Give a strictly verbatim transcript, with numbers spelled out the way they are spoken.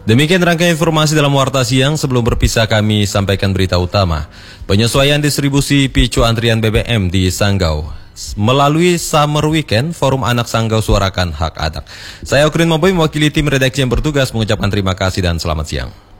Demikian rangkaian informasi dalam Warta Siang. Sebelum berpisah kami sampaikan berita utama. Penyesuaian distribusi picu antrian B B M di Sanggau. Melalui Summer Weekend, Forum Anak Sanggau suarakan hak anak. Saya Okrin Mamboy mewakili tim redaksi yang bertugas mengucapkan terima kasih dan selamat siang.